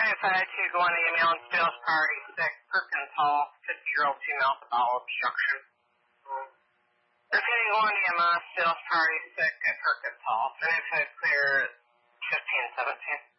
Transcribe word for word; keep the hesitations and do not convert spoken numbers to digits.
five five two going to ambulance, sales priority six, Perkins Hall, fifty-year-old female with bowel obstruction. Repeating going to E M S, sales priority six at Perkins Hall. Finish clear fifteen seventeen.